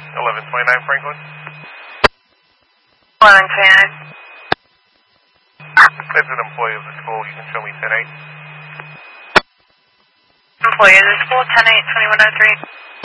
1129 Franklin. 1129. As an employee of the school, you can show me 10-8. Employee of the school, 10-8, 2103.